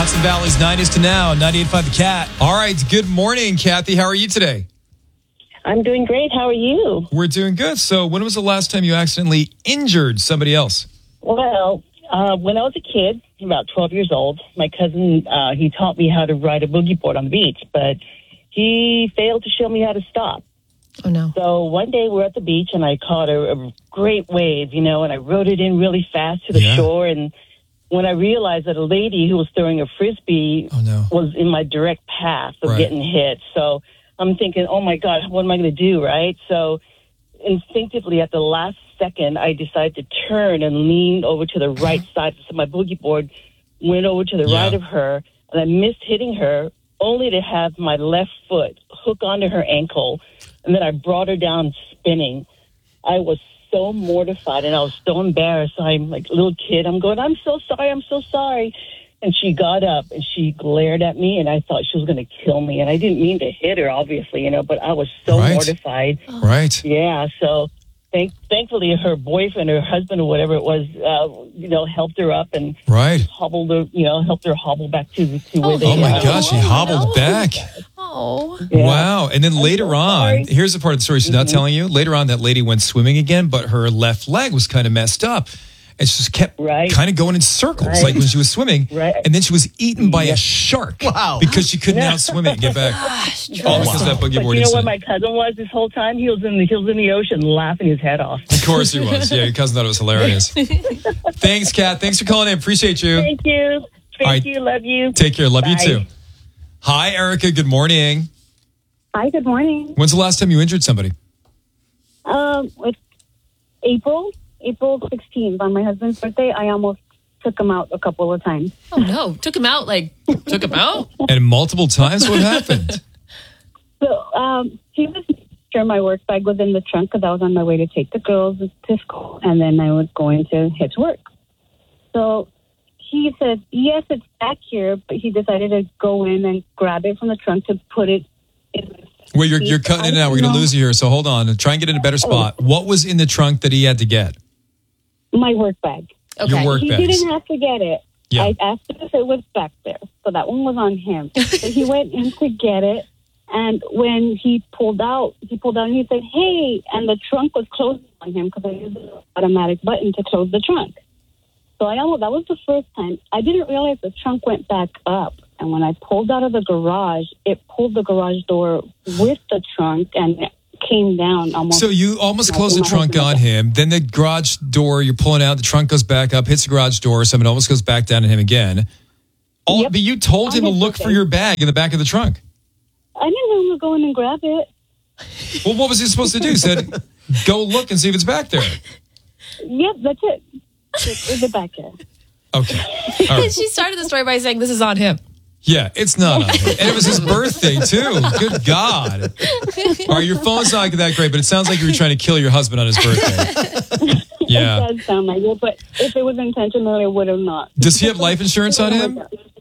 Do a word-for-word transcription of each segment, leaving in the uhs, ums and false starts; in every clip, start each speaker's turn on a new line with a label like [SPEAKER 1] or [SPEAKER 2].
[SPEAKER 1] Hudson Valley's nineties to now, ninety-eight point five The Cat. All right, good morning, Kathy. How are you today?
[SPEAKER 2] I'm doing great. How are you?
[SPEAKER 1] We're doing good. So when was the last time you accidentally injured somebody else?
[SPEAKER 2] Well, uh, when I was a kid, about twelve years old, my cousin, uh, he taught me how to ride a boogie board on the beach, but he failed to show me how to stop.
[SPEAKER 3] Oh, no.
[SPEAKER 2] So one day we're at the beach, and I caught a, a great wave, you know, and I rode it in really fast to the
[SPEAKER 1] Yeah.
[SPEAKER 2] shore, and when I realized that a lady who was throwing a Frisbee
[SPEAKER 1] Oh, no.
[SPEAKER 2] was in my direct path of
[SPEAKER 1] Right.
[SPEAKER 2] getting hit. So I'm thinking, oh, my God, what am I going to do, right? So instinctively, at the last second, I decided to turn and lean over to the right side. So my boogie board went over to the
[SPEAKER 1] Yeah.
[SPEAKER 2] right of her, and I missed hitting her, only to have my left foot hook onto her ankle, and then I brought her down spinning. I was so mortified, and I was so embarrassed. I'm like a little kid. I'm going, I'm so sorry, I'm so sorry. And she got up, and she glared at me, and I thought she was going to kill me. And I didn't mean to hit her, obviously, you know, but I was so
[SPEAKER 1] Right.
[SPEAKER 2] mortified.
[SPEAKER 1] Right.
[SPEAKER 2] Yeah, so thank, thankfully her boyfriend or husband or whatever it was, uh, you know, helped her up and
[SPEAKER 1] Right.
[SPEAKER 2] hobbled her, you know, helped her hobble back to, to where they
[SPEAKER 1] Oh, my
[SPEAKER 2] uh,
[SPEAKER 1] gosh, she hobbled back.
[SPEAKER 3] Oh.
[SPEAKER 2] Yeah.
[SPEAKER 1] Wow. And then later
[SPEAKER 2] so
[SPEAKER 1] on,
[SPEAKER 2] sorry.
[SPEAKER 1] here's the part of the story she's not telling you. Later on, that lady went swimming again, but her left leg was kind of messed up. And she just kept
[SPEAKER 2] Right.
[SPEAKER 1] kind of going in circles,
[SPEAKER 2] Right.
[SPEAKER 1] like when she was swimming.
[SPEAKER 2] Right.
[SPEAKER 1] And then she was eaten by a shark.
[SPEAKER 4] Wow.
[SPEAKER 1] Because she couldn't outswim it and get back. All because of that boogie
[SPEAKER 2] But
[SPEAKER 1] board
[SPEAKER 2] you know what
[SPEAKER 1] incident.
[SPEAKER 2] my cousin was this whole time? He was in the, he was in the ocean laughing his head off.
[SPEAKER 1] Of course he was. Yeah, your cousin thought it was hilarious. Thanks, Kat. Thanks for calling in. Appreciate you.
[SPEAKER 2] Thank you. Thank
[SPEAKER 1] right.
[SPEAKER 2] you. Love you.
[SPEAKER 1] Take care. Love you
[SPEAKER 2] Bye.
[SPEAKER 1] too. Hi, Erica. Good morning.
[SPEAKER 5] Hi, good morning.
[SPEAKER 1] When's the last time you injured somebody?
[SPEAKER 5] Um, it's April, April sixteenth, on my husband's birthday. I almost took him out a couple of times.
[SPEAKER 3] Oh, no. Took him out, like, took him out?
[SPEAKER 1] And multiple times? What happened?
[SPEAKER 5] So um, he was sure my work bag was in the trunk because I was on my way to take the girls to school, and then I was going to his work. So he said, yes, it's back here, but he decided to go in and grab it from the trunk to put it in.
[SPEAKER 1] Well, you're, you're cutting it out. We're going to lose you here, so hold on. Try and get in a better spot. What was in the trunk that he had to get?
[SPEAKER 5] My work bag.
[SPEAKER 3] Okay.
[SPEAKER 1] Your work
[SPEAKER 5] He
[SPEAKER 1] bags.
[SPEAKER 5] didn't have to get it.
[SPEAKER 1] Yeah.
[SPEAKER 5] I asked him if it was back there. So that one was on him. So he went in to get it. And when he pulled out, he pulled out and he said, hey, and the trunk was closed on him because I used the automatic button to close the trunk. So I almost, that was the first time. I didn't realize the trunk went back up. And when I pulled out of the garage, it pulled the garage door with the trunk and it came down almost.
[SPEAKER 1] So you almost
[SPEAKER 5] No,
[SPEAKER 1] closed the
[SPEAKER 5] my
[SPEAKER 1] trunk
[SPEAKER 5] husband
[SPEAKER 1] on
[SPEAKER 5] was-
[SPEAKER 1] him. Then the garage door, you're pulling out, the trunk goes back up, hits the garage door, something almost goes back down to him again. All,
[SPEAKER 5] Yep.
[SPEAKER 1] But you told him to
[SPEAKER 5] On his
[SPEAKER 1] look for
[SPEAKER 5] birthday.
[SPEAKER 1] your bag in the back of the trunk.
[SPEAKER 5] I didn't know him to go in and grab it.
[SPEAKER 1] Well, what was he supposed to do? He said, go look and see if it's back there.
[SPEAKER 5] Yep, that's it. It's, it's back there.
[SPEAKER 1] Okay. All right.
[SPEAKER 3] She started the story by saying this is on him.
[SPEAKER 1] Yeah, it's not on him. And it was his birthday, too. Good God. All right, your phone's not that great, but it sounds like you were trying to kill your husband on his birthday. Yeah.
[SPEAKER 5] It does sound like it, but if it was intentional, it would have not.
[SPEAKER 1] Does he have life insurance on him?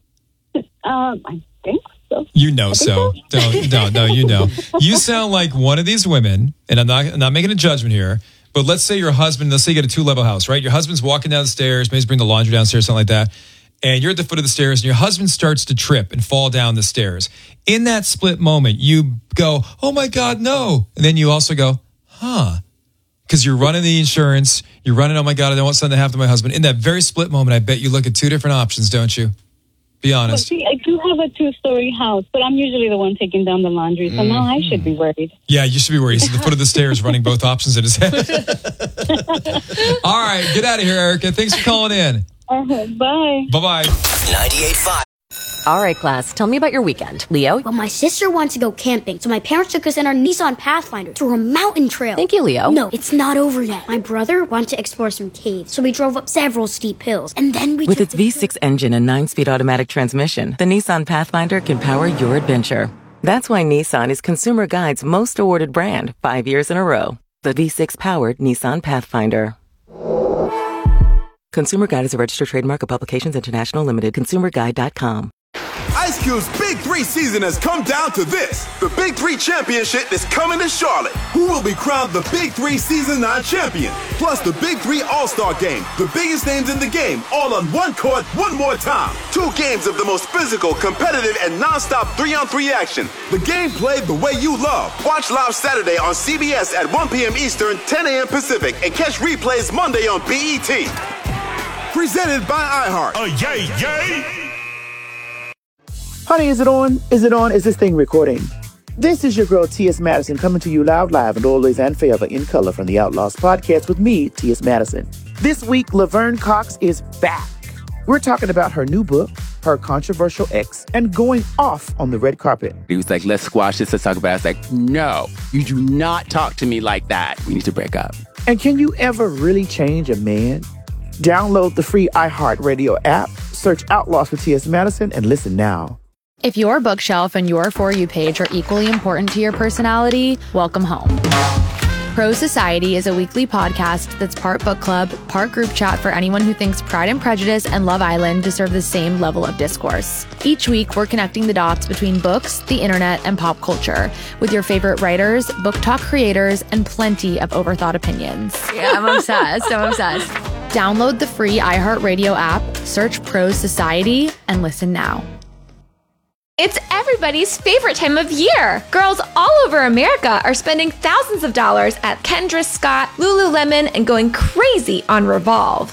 [SPEAKER 5] Um, I think so.
[SPEAKER 1] You know so. Don't, no, no, you know. You sound like one of these women, and I'm not, I'm not making a judgment here, but let's say your husband, let's say you get a two-level house, right? Your husband's walking down the stairs, maybe he's bringing the laundry downstairs, something like that, and you're at the foot of the stairs, and your husband starts to trip and fall down the stairs. In that split moment, you go, oh my God, no. And then you also go, huh. Because you're running the insurance, you're running, oh my God, I don't want something to happen to my husband. In that very split moment, I bet you look at two different options, don't you? Be
[SPEAKER 5] But
[SPEAKER 1] honest.
[SPEAKER 5] see, I do have a two-story house, but I'm usually the one taking down the laundry, so now I should be worried.
[SPEAKER 1] Yeah, you should be worried. He's at the foot of the stairs running both options in his head. All right, get out of here, Erica. Thanks for calling in.
[SPEAKER 5] Uh, bye.
[SPEAKER 1] Bye-bye.
[SPEAKER 6] ninety-eight point five.
[SPEAKER 7] All right, class, tell me about your weekend. Leo?
[SPEAKER 8] Well, my sister wants to go camping, so my parents took us in our Nissan Pathfinder through a mountain trail.
[SPEAKER 7] Thank you, Leo.
[SPEAKER 8] No, it's not over yet. My brother wanted to explore some caves, so we drove up several steep hills, and then we
[SPEAKER 9] With
[SPEAKER 8] took
[SPEAKER 9] its
[SPEAKER 8] the
[SPEAKER 9] V six engine and nine-speed automatic transmission, the Nissan Pathfinder can power your adventure. That's why Nissan is Consumer Guide's most awarded brand five years in a row. The V six-powered Nissan Pathfinder. Consumer Guide is a registered trademark of Publications International Limited. consumer guide dot com.
[SPEAKER 4] Ice Cube's Big Three season has come down to this. The Big Three Championship is coming to Charlotte. Who will be crowned the Big Three Season nine champion? Plus the Big Three All-Star Game. The biggest names in the game, all on one court, one more time. Two games of the most physical, competitive, and non-stop three-on-three action. The game played the way you love. Watch live Saturday on C B S at one p.m. Eastern, ten a.m. Pacific, and catch replays Monday on B E T. Presented by iHeart.
[SPEAKER 6] Oh, yay, yay!
[SPEAKER 10] Honey, is it on? Is it on? Is this thing recording? This is your girl, T S. Madison, coming to you loud, live, and always and forever in color from the Outlaws podcast with me, T S. Madison. This week, Laverne Cox is back. We're talking about her new book, her controversial ex, and going off on the red carpet.
[SPEAKER 11] He was like, let's squash this, let's talk about it. I was like, no, you do not talk to me like that. We need to break up.
[SPEAKER 10] And can you ever really change a man? Download the free iHeartRadio app, search Outlaws for T S. Madison, and listen now.
[SPEAKER 12] If your bookshelf and your For You page are equally important to your personality, welcome home. Prose Society is a weekly podcast that's part book club, part group chat for anyone who thinks Pride and Prejudice and Love Island deserve the same level of discourse. Each week, we're connecting the dots between books, the internet, and pop culture with your favorite writers, book talk creators, and plenty of overthought opinions. Yeah, I'm obsessed. I'm obsessed. Download the free iHeartRadio app, search Prose Society, and listen now.
[SPEAKER 13] It's everybody's favorite time of year. Girls all over America are spending thousands of dollars at Kendra Scott, Lululemon, and going crazy on Revolve.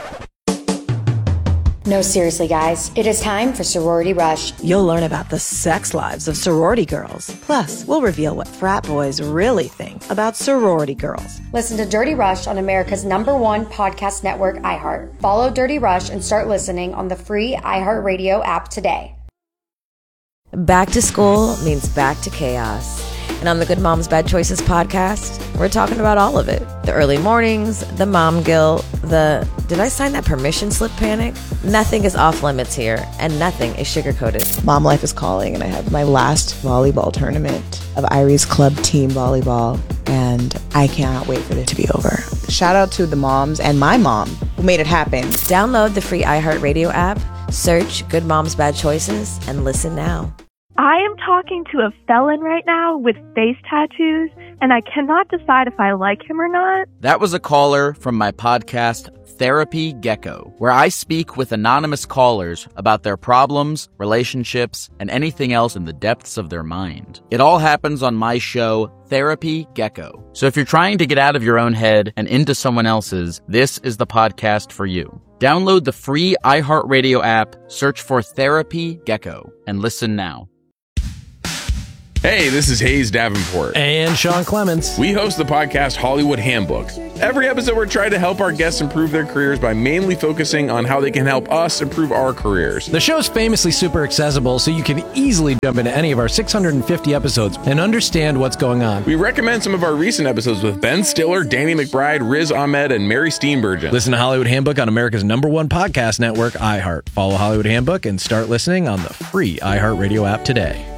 [SPEAKER 14] No, seriously, guys. It is time for Sorority Rush.
[SPEAKER 15] You'll learn about the sex lives of sorority girls. Plus, we'll reveal what frat boys really think about sorority girls.
[SPEAKER 14] Listen to Dirty Rush on America's number one podcast network, iHeart. Follow Dirty Rush and start listening on the free iHeartRadio app today.
[SPEAKER 16] Back to school means back to chaos. And on the Good Moms Bad Choices podcast, we're talking about all of it. The early mornings, the mom guilt, the did I sign that permission slip panic? Nothing is off limits here, and nothing is sugar-coated.
[SPEAKER 17] Mom life is calling, and I have my last volleyball tournament of Irie's club team volleyball, and I cannot wait for it to be over. Shout out to the moms and my mom who made it happen.
[SPEAKER 16] Download the free iHeartRadio app, search Good Moms Bad Choices, and listen now.
[SPEAKER 18] I am talking to a felon right now with face tattoos, and I cannot decide if I like him or not.
[SPEAKER 19] That was a caller from my podcast, Therapy Gecko, where I speak with anonymous callers about their problems, relationships, and anything else in the depths of their mind. It all happens on my show, Therapy Gecko. So if you're trying to get out of your own head and into someone else's, this is the podcast for you. Download the free iHeartRadio app, search for Therapy Gecko, and listen now.
[SPEAKER 20] Hey, this is Hayes Davenport.
[SPEAKER 21] And Sean Clements.
[SPEAKER 20] We host the podcast Hollywood Handbook. Every episode, we're trying to help our guests improve their careers by mainly focusing on how they can help us improve our careers.
[SPEAKER 21] The show's famously super accessible, so you can easily jump into any of our six hundred fifty episodes and understand what's going on.
[SPEAKER 20] We recommend some of our recent episodes with Ben Stiller, Danny McBride, Riz Ahmed, and Mary Steenburgen.
[SPEAKER 21] Listen to Hollywood Handbook on America's number one podcast network, iHeart. Follow Hollywood Handbook and start listening on the free iHeartRadio app today.